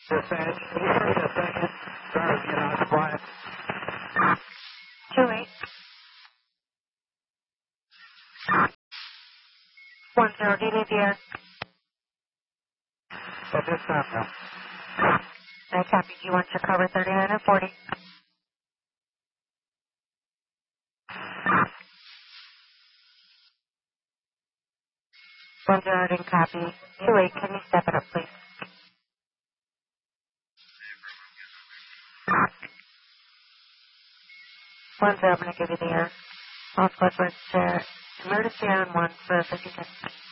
Dispatch, can you wait a second? Sorry, get out of the quiet. 28. 10, do you need the air? At this time, no. I copy. Do you want your cover 39 or 40? One zero, didn't copy. 28, can you step it up, please? One zero, I'm going to give you the air. All squad for emergency on 1 for 50 cents.